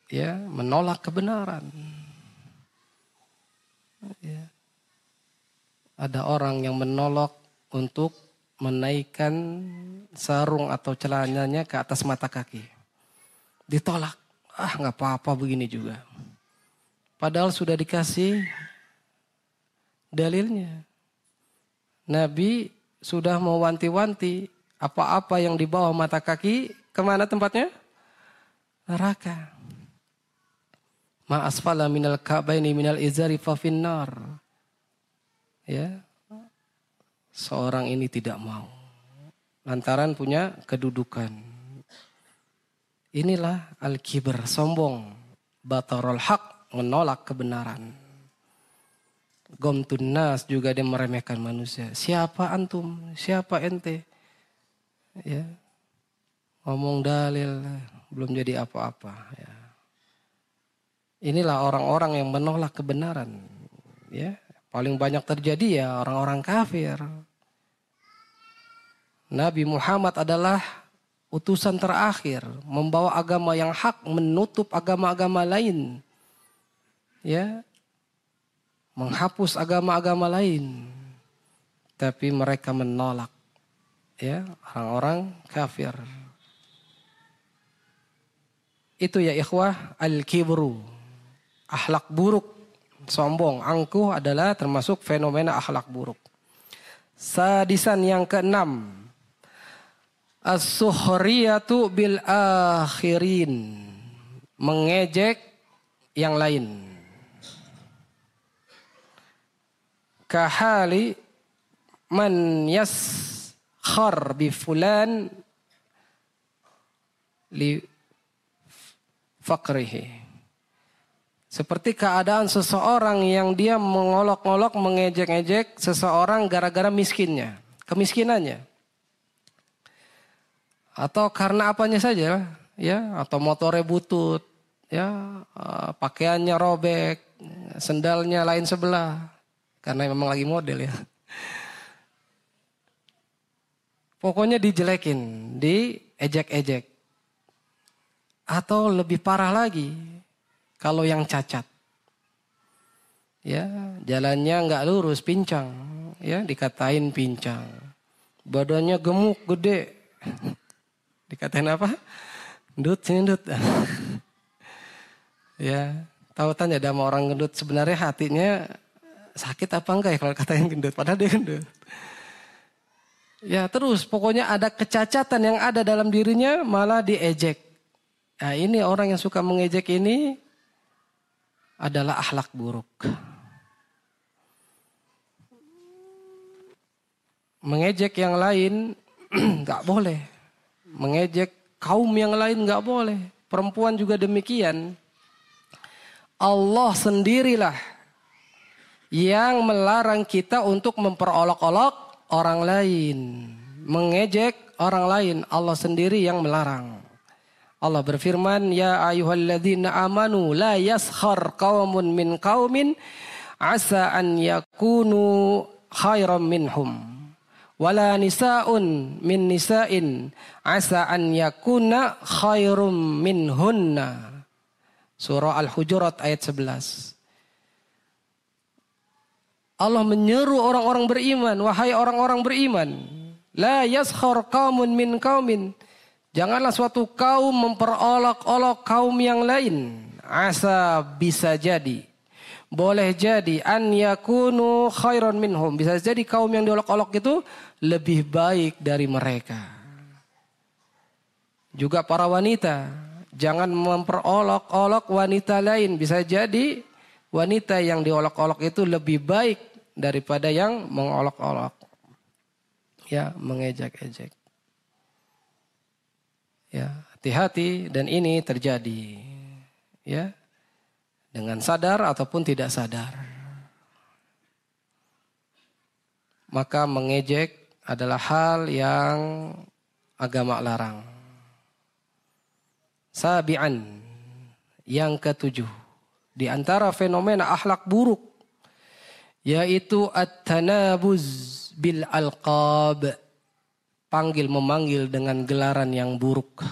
ya, menolak kebenaran. Ya. Ada orang yang menolak untuk menaikkan sarung atau celananya ke atas mata kaki. Ditolak. Nggak apa-apa begini juga. Padahal sudah dikasih dalilnya. Nabi sudah mewanti-wanti apa-apa yang di bawah mata kaki, kemana tempatnya? Neraka. Ma asfala minal ka'baini minal izari fa finnar. Ya. Seorang ini tidak mau. Lantaran punya kedudukan. Inilah al-kibr, sombong. Batarul haq, menolak kebenaran. Gomtun nas, juga dia meremehkan manusia. Siapa antum? Siapa ente? Ya. Ngomong dalil, belum jadi apa-apa. Ya. Inilah orang-orang yang menolak kebenaran. Ya. Paling banyak terjadi ya orang-orang kafir. Nabi Muhammad adalah utusan terakhir, membawa agama yang hak, menutup agama-agama lain. Ya. Menghapus agama-agama lain. Tapi mereka menolak. Ya, orang-orang kafir. Itu ya ikhwah, al-kibru. Akhlak buruk. Sombong, angkuh adalah termasuk fenomena akhlak buruk. Sadisan yang keenam. As-suhriyatu bil akhirin. Mengejek yang lain. Kahali man yaskhar bi fulan li faqrihi. Seperti keadaan seseorang yang dia mengolok-olok, mengejek-ejek seseorang gara-gara miskinnya, kemiskinannya. Atau karena apanya saja, ya, atau motornya butut, ya, pakaiannya robek, sendalnya lain sebelah, karena memang lagi model ya. Pokoknya dijelekin, diejek-ejek. Atau lebih parah lagi, kalau yang cacat, ya, jalannya nggak lurus, pincang, ya, dikatain pincang. Badannya gemuk, gede, dikatain apa? Gendut, gendut. Ya, tahu tanya ada sama orang gendut, sebenarnya hatinya sakit apa enggak ya kalau katain gendut, padahal dia gendut. Ya, terus pokoknya ada kecacatan yang ada dalam dirinya malah diejek. Nah, ini orang yang suka mengejek ini adalah akhlak buruk. Mengejek yang lain nggak boleh. Mengejek kaum yang lain nggak boleh. Perempuan juga demikian. Allah sendirilah yang melarang kita untuk memperolok-olok orang lain. Mengejek orang lain, Allah sendiri yang melarang. Allah berfirman, ya ayyuhalladzina amanu la yaskhar qaumun min qaumin asa an yakunu khairam minhum wala nisaun min nisain asa an yakuna khairum minhunna. Surah Al-Hujurat ayat 11. Allah menyeru orang-orang beriman, wahai orang-orang beriman, la yaskhar qaumun min qaumin. Janganlah suatu kaum memperolok-olok kaum yang lain. Asa, bisa jadi. Boleh jadi an yakunu khairan minhum. Bisa jadi kaum yang diolok-olok itu lebih baik dari mereka. Juga para wanita. Jangan memperolok-olok wanita lain. Bisa jadi wanita yang diolok-olok itu lebih baik daripada yang mengolok-olok. Ya, mengejek-ejek. Ya, hati-hati, dan ini terjadi. Ya. Dengan sadar ataupun tidak sadar. Maka mengejek adalah hal yang agama larang. Sabi'an, yang ketujuh, di antara fenomena akhlak buruk, yaitu at-tanabuz bil alqab, panggil memanggil dengan gelaran yang buruk.